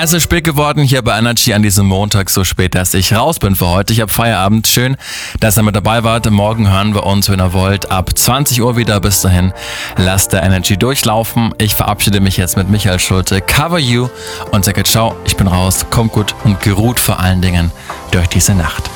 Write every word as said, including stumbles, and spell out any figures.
Es ist spät geworden hier bei Energy an diesem Montag, so spät, dass ich raus bin für heute. Ich habe Feierabend. Schön, dass ihr mit dabei wart. Morgen hören wir uns, wenn ihr wollt, ab zwanzig Uhr wieder. Bis dahin, lasst der Energy durchlaufen. Ich verabschiede mich jetzt mit Michael Schulte. Cover You und sage ciao, ich bin raus. Kommt gut und geruht vor allen Dingen durch diese Nacht.